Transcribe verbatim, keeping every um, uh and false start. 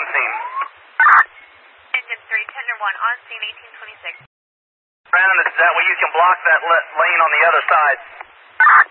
scene. Engine three, tender one, on scene, eighteen twenty-six. Brandon, is that way you can block that lane on the other side?